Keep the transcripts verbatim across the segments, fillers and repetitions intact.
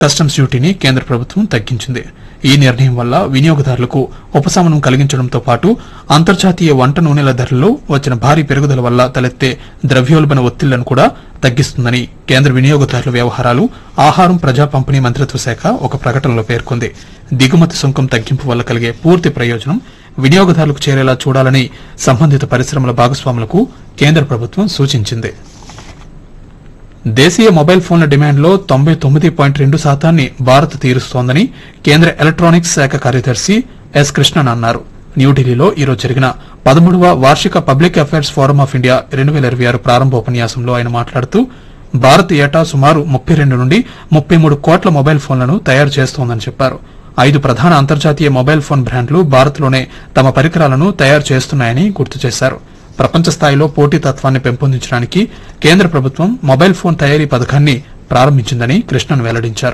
Customs డ్యూటీని కేంద్ర ప్రభుత్వం తగ్గించింది. ఈ నిర్ణయం వల్ల వినియోగదారులకు ఉపశమనం కలిగించడంతో పాటు అంతర్జాతీయ వంట నూనెల ధరల్లో వచ్చిన భారీ పెరుగుదల వల్ల తలెత్తే ద్రవ్యోల్బణ ఒత్తిళ్లను కూడా తగ్గిస్తుందని కేంద్ర వినియోగదారుల వ్యవహారాలు, ఆహారం, ప్రజా పంపిణీ మంత్రిత్వ శాఖ ఒక ప్రకటనలో పేర్కొంది. దిగుమతి సుంకం తగ్గింపు వల్ల కలిగే పూర్తి ప్రయోజనం వినియోగదారులకు చేరేలా చూడాలని సంబంధిత పరిశ్రమల భాగస్వాములకు కేంద్ర ప్రభుత్వం సూచించింది. దేశీయ మొబైల్ ఫోన్ల డిమాండ్లో తొంభై తొమ్మిది పాయింట్ రెండు శాతాన్ని భారత్ తీరుస్తోందని కేంద్ర ఎలక్ట్రానిక్స్ శాఖ కార్యదర్శి ఎస్ కృష్ణన్ అన్నారు. న్యూఢిల్లీలో ఈరోజు జరిగిన పదమూడవ వార్షిక public affairs forum of India రెండు వేల ఇరవై ఆరు ప్రారంభోపన్యాసంలో ఆయన మాట్లాడుతూ భారత్ ఏటా సుమారు ముప్పై రెండు నుండి ముప్పై మూడు కోట్ల మొబైల్ ఫోన్లను తయారు చేస్తోందని చెప్పారు. ఐదు ప్రధాన అంతర్జాతీయ మొబైల్ ఫోన్ బ్రాండ్లు భారత్లోనే తమ పరికరాలను తయారు చేస్తున్నాయని గుర్తు చేశారు. ప్రపంచ స్థాయిలో పోటీతత్వాన్ని పెంపొందించడానికి కేంద్ర ప్రభుత్వం మొబైల్ ఫోన్ తయారీ పథకాన్ని ప్రారంభించిందని కృష్ణన్ వెల్లడించారు.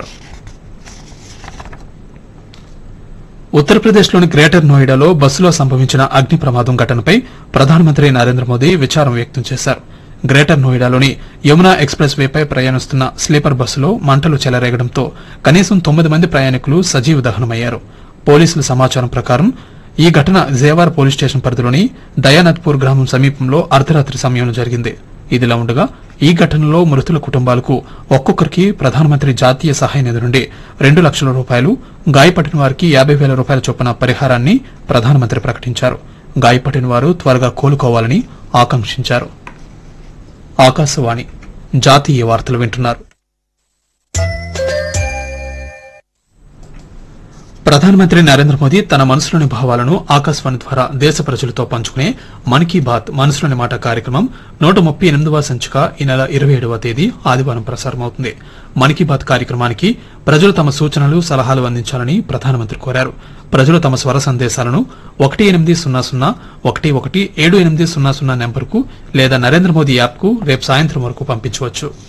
ఉత్తరప్రదేశ్లోని గ్రేటర్ నోయిడాలో బస్సులో సంభవించిన అగ్ని ప్రమాదం ఘటనపై ప్రధానమంత్రి నరేంద్ర మోదీ విచారం వ్యక్తం చేశారు. గ్రేటర్ నోయిడాలోని యమునా ఎక్స్ప్రెస్ వేపై ప్రయాణిస్తున్న స్లీపర్ బస్సులో మంటలు చెలరేగడంతో కనీసం తొమ్మిది మంది ప్రయాణికులు సజీవ దహనమయ్యారు. పోలీసుల సమాచారం ప్రకారం ఈ ఘటన జేవార్ పోలీస్ స్టేషన్ పరిధిలోని దయానథ్పూర్ గ్రామం సమీపంలో అర్ధరాత్రి సమయంలో జరిగింది. ఇదిలా ఉండగా ఈ ఘటనలో మృతుల కుటుంబాలకు ఒక్కొక్కరికి ప్రధానమంత్రి జాతీయ సహాయ నిధి నుండి రెండు లక్షల రూపాయలు, గాయపడిన వారికి యాబై వేల రూపాయల చొప్పున పరిహారాన్ని ప్రధానమంత్రి ప్రకటించారు. గాయపడిన వారు త్వరగా కోలుకోవాలని ఆకాంక్షించారు. ఆకాశవాణి జాతీయ వార్తలు వింటున్నారు. ప్రధానమంత్రి నరేంద్ర మోదీ తన మనసులోని భావాలను ఆకాశవాణి ద్వారా దేశ ప్రజలతో పంచుకునే మన్ కీ బాత్ మనసులోని మాట కార్యక్రమం నూట ముప్పై ఎనిమిదవ సంచిక ఈ నెల ఇరవై ఏడవ తేదీ ఆదివారం ప్రసారమవుతుంది. మన్ కీ బాత్ కార్యక్రమానికి ప్రజలు తమ సూచనలు, సలహాలు అందించాలని ప్రధానమంత్రి కోరారు. ప్రజలు తమ స్వర సందేశాలను ఒకటి ఎనిమిది సున్నా సున్నా ఒకటి ఒకటి ఏడు ఎనిమిది సున్నా సున్నా నెంబర్కు లేదా నరేంద్ర మోదీ యాప్కు రేపు సాయంత్రం వరకు పంపించవచ్చు.